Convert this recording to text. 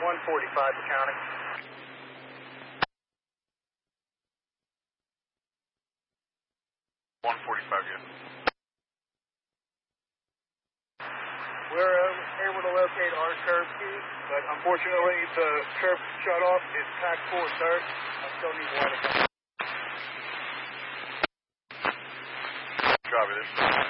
145 for counting. Good. We're able to locate our curb key, but unfortunately the curb shut off is packed full of dirt. I still need water. Copy this.